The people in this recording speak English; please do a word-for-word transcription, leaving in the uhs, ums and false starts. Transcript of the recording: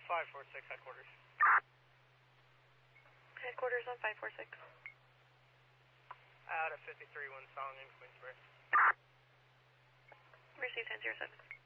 five four six, headquarters. Headquarters on five four six. Out of fifty-three, one song in Queensbury. Receive ten zero seven.